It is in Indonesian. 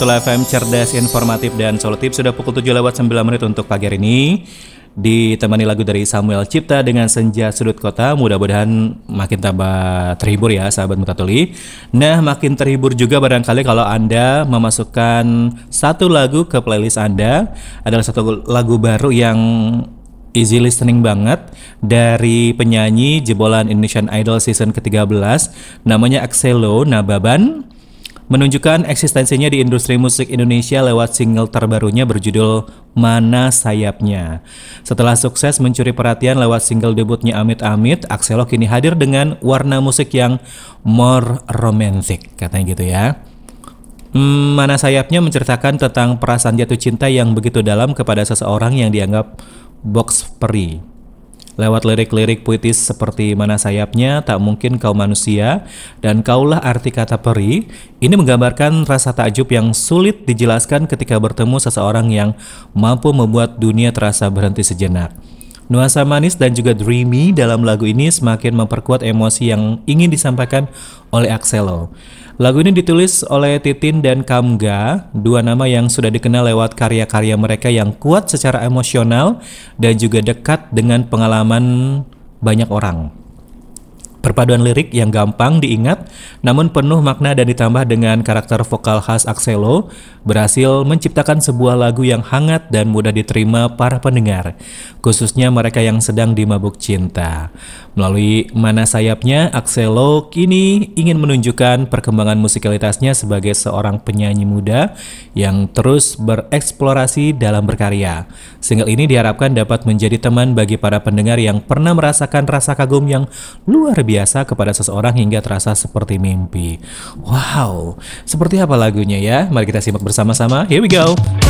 Betul FM cerdas, informatif dan solutif. Sudah pukul 7:09 untuk pagi hari ini. Ditemani lagu dari Samuel Cipta dengan Senja Sudut Kota. Mudah-mudahan makin tambah terhibur ya sahabat Mutatuli. Nah, makin terhibur juga barangkali kalau Anda memasukkan satu lagu ke playlist Anda. Adalah satu lagu baru yang easy listening banget dari penyanyi jebolan Indonesian Idol season ke-13, namanya Axelo Nababan, menunjukkan eksistensinya di industri musik Indonesia lewat single terbarunya berjudul Mana Sayapnya. Setelah sukses mencuri perhatian lewat single debutnya Amit Amit, Axelo kini hadir dengan warna musik yang more romantic, katanya gitu ya. Mana Sayapnya menceritakan tentang perasaan jatuh cinta yang begitu dalam kepada seseorang yang dianggap box peri. Lewat lirik-lirik puitis seperti Mana Sayapnya, Tak Mungkin Kau Manusia, dan Kaulah Arti Kata Peri, ini menggambarkan rasa takjub yang sulit dijelaskan ketika bertemu seseorang yang mampu membuat dunia terasa berhenti sejenak. Nuansa manis dan juga dreamy dalam lagu ini semakin memperkuat emosi yang ingin disampaikan oleh Axelo. Lagu ini ditulis oleh Titin dan Kamga, dua nama yang sudah dikenal lewat karya-karya mereka yang kuat secara emosional dan juga dekat dengan pengalaman banyak orang. Perpaduan lirik yang gampang diingat namun penuh makna dan ditambah dengan karakter vokal khas Axelo berhasil menciptakan sebuah lagu yang hangat dan mudah diterima para pendengar, khususnya mereka yang sedang dimabuk cinta. Melalui Mana Sayapnya, Axelo kini ingin menunjukkan perkembangan musikalitasnya sebagai seorang penyanyi muda yang terus bereksplorasi dalam berkarya. Single ini diharapkan dapat menjadi teman bagi para pendengar yang pernah merasakan rasa kagum yang luar biasa kepada seseorang hingga terasa seperti mimpi. Wow, seperti apa lagunya ya? Mari kita simak bersama-sama. Here we go.